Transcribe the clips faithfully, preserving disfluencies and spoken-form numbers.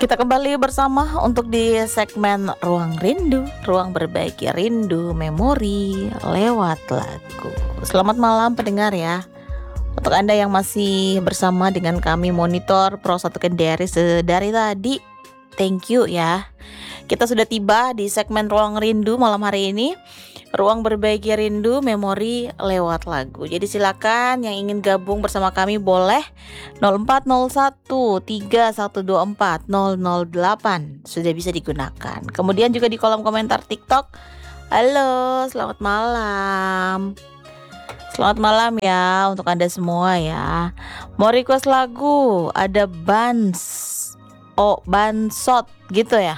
Kita kembali bersama untuk di segmen Ruang Rindu, ruang berbagi rindu memori lewat lagu. Selamat malam pendengar ya. Untuk Anda yang masih bersama dengan kami Monitor Pro satu Kendari dari tadi, thank you ya. Kita sudah tiba di segmen Ruang Rindu malam hari ini. Ruang berbagi rindu memori lewat lagu. Jadi silakan yang ingin gabung bersama kami boleh nol empat nol satu tiga satu dua empat nol nol delapan sudah bisa digunakan. Kemudian juga di kolom komentar TikTok. Halo, selamat malam. Selamat malam ya untuk Anda semua ya. Mau request lagu, ada Bans Oh, Bansot gitu ya.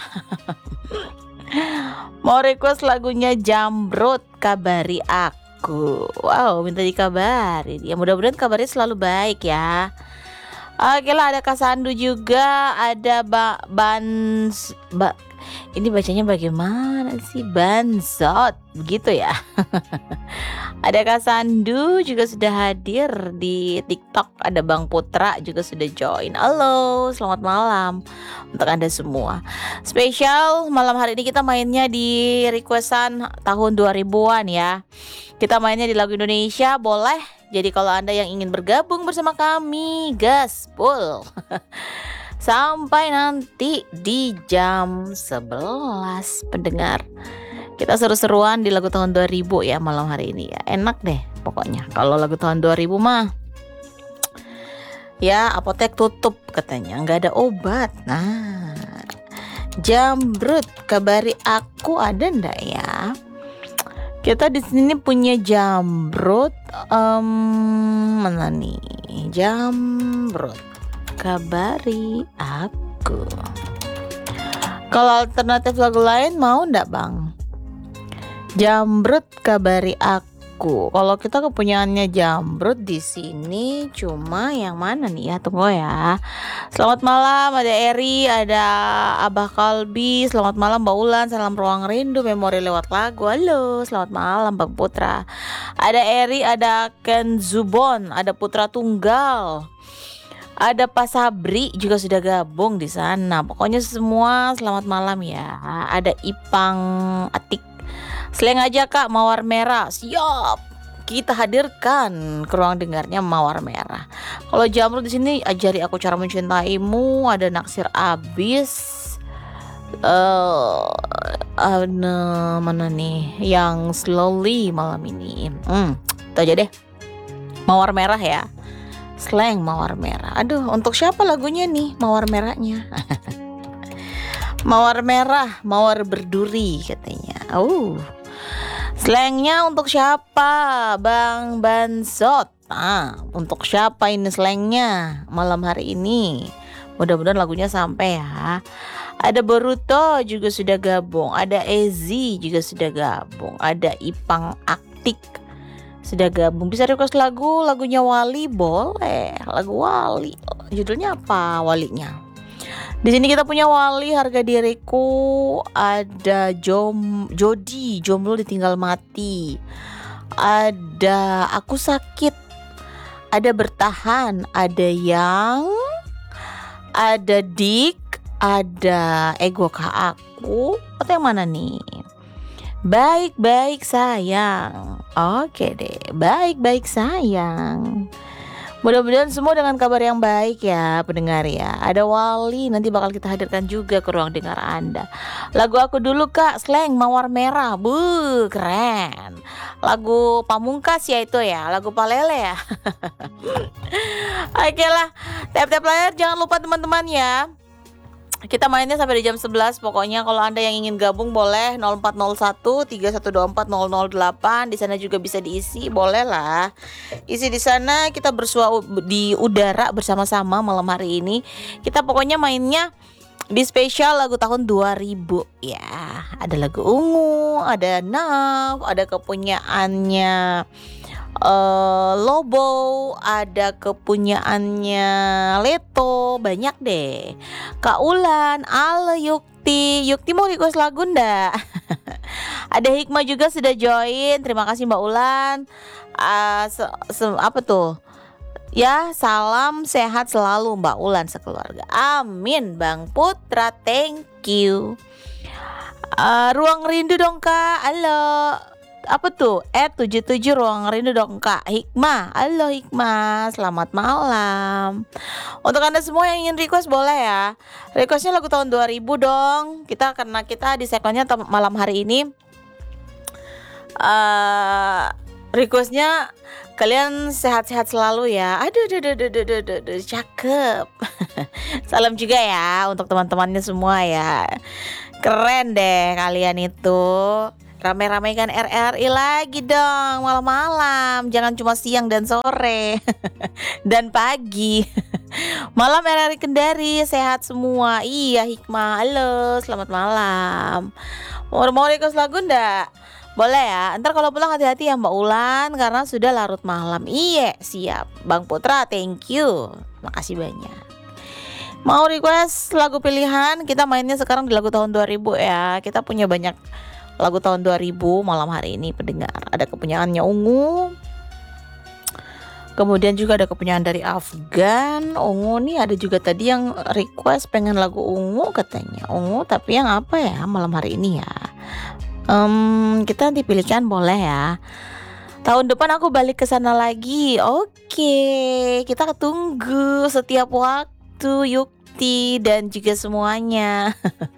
Mau request lagunya Jambrut, Kabari Aku. Wow, minta dikabari. Ya mudah-mudahan kabarnya selalu baik ya. Oke lah, ada Kasandu juga, ada ba Bans ba ini bacanya bagaimana sih? Bansot begitu ya. Ada Kasandu juga sudah hadir di TikTok. Ada Bang Putra juga sudah join. Halo, selamat malam untuk Anda semua. Spesial malam hari ini kita mainnya di requestan tahun dua ribuan ya. Kita mainnya di lagu Indonesia, boleh. Jadi kalau Anda yang ingin bergabung bersama kami, gaspol. Sampai nanti di jam sebelas pendengar. Kita seru-seruan di lagu tahun dua ribu ya malam hari ini ya. Enak deh pokoknya. Kalau lagu tahun dua ribu mah ya apotek tutup katanya, nggak ada obat. Nah, Jambrut, Kabari Aku ada ndak ya? Kita di sini punya Jambrut, um, mana nih? Jambrut, Kabari Aku. Kalau alternatif lagu lain mau ndak bang? Jambrut, Kabari Aku. Kalau kita kepunyaannya Jambrut di sini cuma yang mana nih ya? Tunggu ya. Selamat malam, ada Eri, ada Abah Kalbi. Selamat malam Mbak Ulan. Salam Ruang Rindu memori lewat lagu. Halo, selamat malam Bang Putra. Ada Eri, ada Ken Zubon, ada Putra Tunggal. Ada Pak Sabri juga sudah gabung di sana. Pokoknya semua selamat malam ya. Ada Ipang Atik. Slang aja Kak, Mawar Merah. Siap. Kita hadirkan ke ruang dengarnya Mawar Merah. Kalau Jamrut di sini ajari aku cara mencintaimu, ada Naksir Abis. Eh uh, uh, mana nih yang slowly malam ini. Hmm, itu aja deh. Mawar Merah ya. Slang Mawar Merah. Aduh, untuk siapa lagunya nih Mawar Merahnya? Mawar Merah, Mawar Berduri katanya. Oh. Slangnya untuk siapa? Bang Bansot. Nah, untuk siapa ini slangnya malam hari ini? Mudah-mudahan lagunya sampai ya. Ada Boruto juga sudah gabung. Ada Ezi juga sudah gabung. Ada Ipang Aktik sudah gabung. Bisa request lagu, lagunya Wali boleh. Lagu Wali. Judulnya apa Walinya? Di sini kita punya Wali, Harga Diriku, ada Jom Jodi, Jomblo Ditinggal Mati. Ada Aku Sakit. Ada Bertahan, ada Yang, ada Dik, ada Ego Kak Aku. Atau yang mana nih? Baik-baik sayang. Oke deh, baik-baik sayang. Mudah-mudahan semua dengan kabar yang baik ya pendengar ya. Ada Wali, nanti bakal kita hadirkan juga ke ruang dengar Anda. Lagu aku dulu Kak, Slang Mawar Merah. Bu, keren. Lagu Pamungkas ya itu ya, lagu Palele ya. Oke lah, tap-tap layar jangan lupa teman-teman ya. Kita mainnya sampai di jam sebelas. Pokoknya kalau Anda yang ingin gabung boleh nol empat nol satu tiga satu dua empat nol nol delapan. Di sana juga bisa diisi, boleh lah. Isi di sana, kita bersua di udara bersama-sama malam hari ini. Kita pokoknya mainnya di spesial lagu tahun dua ribu ya. Ada lagu Ungu, ada Naf, ada kepunyaannya Uh, Lobo, ada kepunyaannya Leto, banyak deh. Kak Ulan, Ale Yukti, Yukti mau request lagu ndak? Ada Hikmah juga sudah join, terima kasih Mbak Ulan. Uh, se- se- apa tuh? Ya, salam sehat selalu Mbak Ulan sekeluarga. Amin Bang Putra, thank you. Uh, ruang rindu dong Kak. Halo. Apa tuh? Eh tujuh tujuh ruang rindu dong Kak. Hikmah. Halo Hikmah. Selamat malam. Untuk Anda semua yang ingin request boleh ya. Requestnya lagu tahun dua ribu dong. Kita karena kita di segmennya malam hari ini uh, requestnya kalian sehat-sehat selalu ya. Aduh, aduh, aduh, aduh, aduh, aduh, aduh, cakep. Salam juga ya untuk teman-temannya semua ya. Keren deh kalian itu. Rame-ramaikan R R I lagi dong malam-malam. Jangan cuma siang dan sore dan pagi. Malam R R I Kendari sehat semua. Iya Hikmah. Halo, selamat malam. Mau mau request lagu ndak? Boleh ya, ntar kalau pulang hati-hati ya Mbak Ulan karena sudah larut malam. Iya, siap. Bang Putra, thank you. Makasih banyak. Mau request lagu pilihan, kita mainnya sekarang di lagu tahun dua ribu ya. Kita punya banyak lagu tahun dua ribu malam hari ini pendengar. Ada kepunyaannya Ungu. Kemudian juga ada kepunyaan dari Afgan. Ungu nih ada juga tadi yang request pengen lagu Ungu katanya. Ungu tapi yang apa ya malam hari ini ya. Um, kita nanti pilihkan boleh ya. Tahun depan aku balik ke sana lagi. Oke, kita tunggu setiap waktu Yukti dan juga semuanya.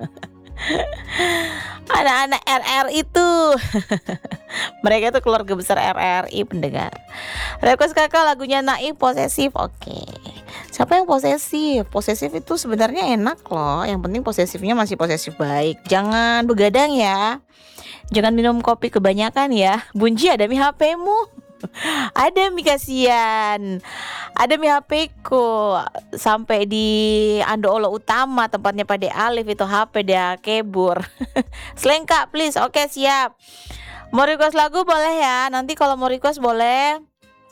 Anak-anak R R itu mereka tuh keluarga besar R R I pendengar. Request kakak lagunya Naif Posesif. Oke. Siapa yang posesif? Posesif itu sebenarnya enak loh. Yang penting posesifnya masih posesif baik. Jangan begadang ya. Jangan minum kopi kebanyakan ya. Bunji ada mi H P-mu. Ada mi kasihan. Ada mi H P-ku. Sampai di Andoolo Utama tempatnya Pade Alif itu H P dia kebur. Selengkap please. Oke siap. Mau request lagu boleh ya. Nanti kalau mau request boleh.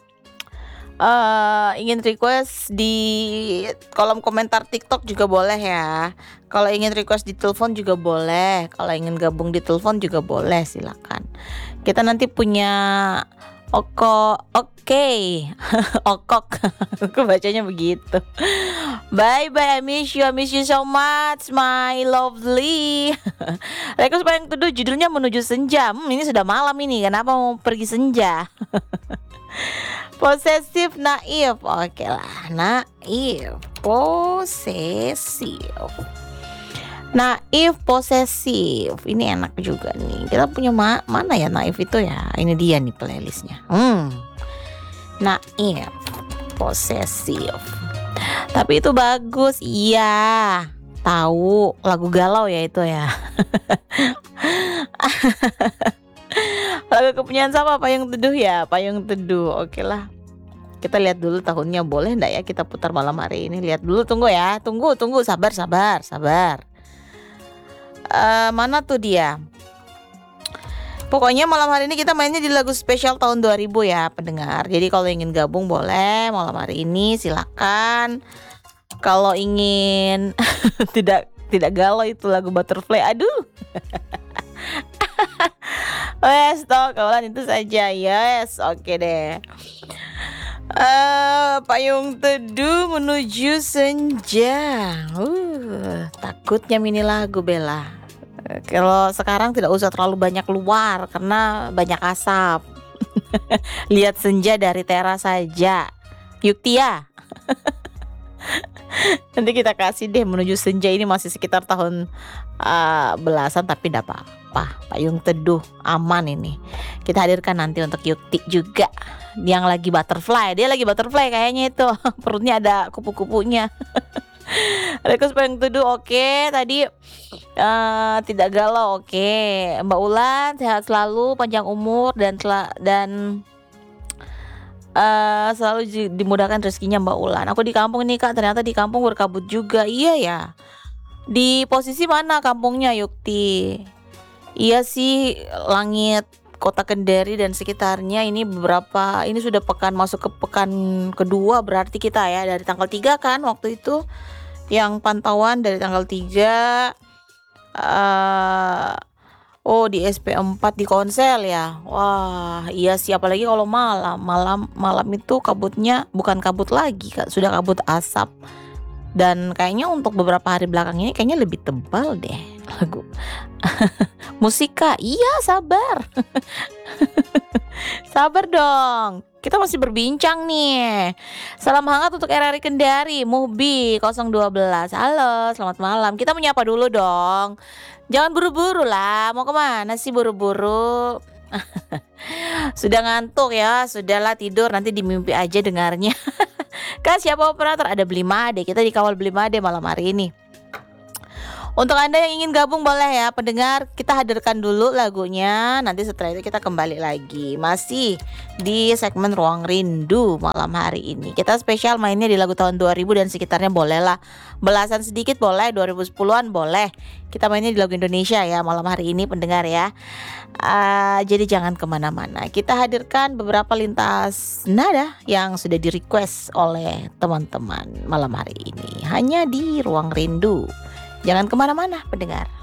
Uh, ingin request di kolom komentar TikTok juga boleh ya. Kalau ingin request di telepon juga boleh. Kalau ingin gabung di telepon juga boleh, silakan. Kita nanti punya Oko, oke, okay. Okok, aku bacanya begitu. Bye bye, I miss you, I miss you so much, my lovely. Request paling kedua judulnya Menuju Senja. Hmm, ini sudah malam ini, kenapa mau pergi senja? Posesif naif. Oke lah, naif posesif. Naif posesif. Ini enak juga nih. Kita punya ma- mana ya naif itu ya? Ini dia nih playlistnya. Hmm. Naif posesif. Tapi itu bagus. Iya. Tahu lagu galau ya itu ya. Lagu kepunyaan sama Payung Teduh ya. Payung Teduh. Oke lah. Kita lihat dulu tahunnya boleh enggak ya kita putar malam hari ini. Lihat dulu, tunggu ya. Tunggu, tunggu, sabar, sabar, sabar. Uh, mana tuh dia? Pokoknya malam hari ini kita mainnya di lagu spesial tahun dua ribu ya pendengar. Jadi kalau ingin gabung boleh malam hari ini silakan. Kalau ingin tidak tidak galau itu lagu Butterfly. Aduh. Wes toh kawan itu saja. Yes, oke okay deh. Uh, Payung Teduh Menuju Senja. Uh, takutnya mini lagu Bella. Uh, kalau sekarang tidak usah terlalu banyak keluar karena banyak asap. Lihat senja dari teras saja. Yukti ya. Nanti kita kasih deh Menuju Senja ini masih sekitar tahun uh, belasan tapi tidak apa-apa. Payung Teduh aman ini. Kita hadirkan nanti untuk Yukti juga. Yang lagi butterfly, dia lagi butterfly kayaknya itu. Perutnya ada kupu-kupunya. Request Payung Teduh oke okay. Tadi uh, tidak galau oke okay. Mbak Ulan sehat selalu, panjang umur dan sel- dan uh, selalu dimudahkan rezekinya Mbak Ulan. Aku di kampung nih Kak, ternyata di kampung berkabut juga. Iya ya. Di posisi mana kampungnya Yukti? Iya sih, langit Kota Kendari dan sekitarnya ini beberapa, ini sudah pekan masuk ke pekan kedua berarti kita ya, dari tanggal tiga kan waktu itu yang pantauan dari tanggal tiga uh, Oh, di S P empat di Konsel ya? Wah, iya sih, apalagi kalau malam. Malam malam itu kabutnya bukan kabut lagi, Kak, sudah kabut asap. Dan kayaknya untuk beberapa hari belakang ini kayaknya lebih tebal deh lagu Musika. Iya, sabar. Sabar dong. Kita masih berbincang nih. Salam hangat untuk R R I Kendari, Muhbi nol satu dua. Halo, selamat malam. Kita menyapa dulu dong. Jangan buru-buru lah. Mau kemana sih buru-buru? Sudah ngantuk ya? Sudahlah, tidur, nanti di mimpi aja dengarnya. Kak, siapa operator? Ada Belimade. Kita dikawal Belimade malam hari ini. Untuk Anda yang ingin gabung boleh ya pendengar, kita hadirkan dulu lagunya. Nanti setelah itu kita kembali lagi. Masih di segmen Ruang Rindu malam hari ini. Kita spesial mainnya di lagu tahun dua ribu dan sekitarnya, boleh lah. Belasan sedikit boleh, dua ribu sepuluhan boleh. Kita mainnya di lagu Indonesia ya malam hari ini pendengar ya. Uh, jadi jangan kemana-mana. Kita hadirkan beberapa lintas nada yang sudah di request oleh teman-teman malam hari ini. Hanya di Ruang Rindu. Jangan kemana-mana pendengar.